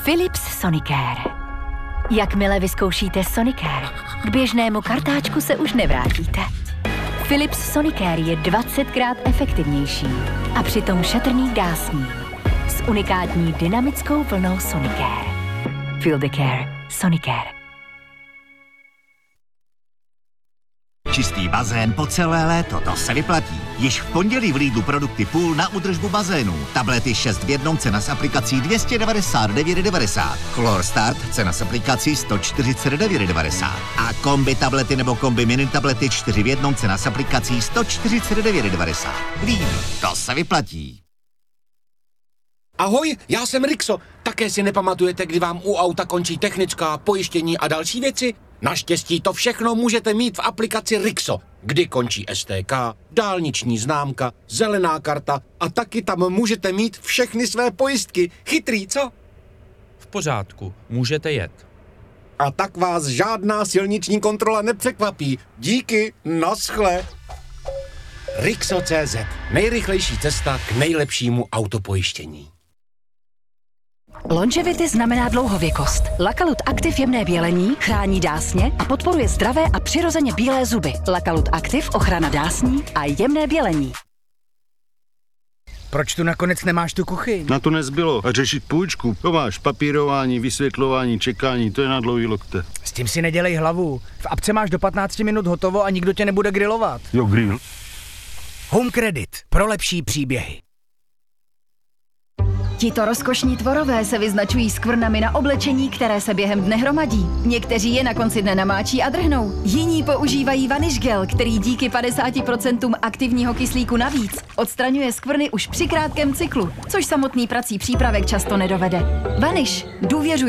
Philips Sonicare. Jakmile vyzkoušíte Sonicare, k běžnému kartáčku se už nevrátíte. Philips Sonicare je 20krát efektivnější a přitom šetrný k dásním. S unikátní dynamickou vlnou Sonicare. Feel the care. Sonicare. Čistý bazén po celé léto, to se vyplatí. Již v pondělí v Lidlu produkty půl na údržbu bazénů. Tablety 6 v jednom, cena s aplikací 299,90. Chlor Start, cena s aplikací 149,90. A kombi tablety nebo kombi mini tablety 4 v jednom, cena s aplikací 149,90. Lidl, to se vyplatí. Ahoj, já jsem Rixo. Také si nepamatujete, kdy vám u auta končí technická, pojištění a další věci? Naštěstí to všechno můžete mít v aplikaci Rixo, kdy končí STK, dálniční známka, zelená karta a taky tam můžete mít všechny své pojistky. Chytrý, co? V pořádku, můžete jet. A tak vás žádná silniční kontrola nepřekvapí. Díky, naschle. Rixo.cz, nejrychlejší cesta k nejlepšímu autopojištění. Longevity znamená dlouhověkost. Lakalut Activ jemné bělení chrání dásně a podporuje zdravé a přirozeně bílé zuby. Lakalut Activ ochrana dásní a jemné bělení. Proč tu nakonec nemáš tu kuchyň? Na to nezbylo. A řešit půjčku. To máš papírování, vysvětlování, čekání, to je na dlouhý lokte. S tím si nedělej hlavu. V apce máš do 15 minut hotovo a nikdo tě nebude grilovat. Jo, grill. Home Credit. Pro lepší příběhy. Tito rozkošní tvorové se vyznačují skvrnami na oblečení, které se během dne hromadí. Někteří je na konci dne namáčí a drhnou. Jiní používají Vanish Gel, který díky 50% aktivního kyslíku navíc odstraňuje skvrny už při krátkém cyklu, což samotný prací přípravek často nedovede. Vanish. Důvěřuj